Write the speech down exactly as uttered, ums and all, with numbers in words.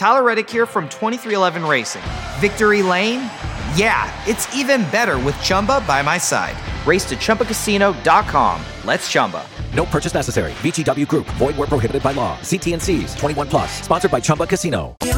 Tyler Reddick here from twenty-three eleven Racing. Victory Lane? Yeah, it's even better with Chumba by my side. Race to Chumba Casino dot com. Let's Chumba. No purchase necessary. V G W Group. Void where prohibited by law. See T and C's. twenty-one plus. Sponsored by Chumba Casino.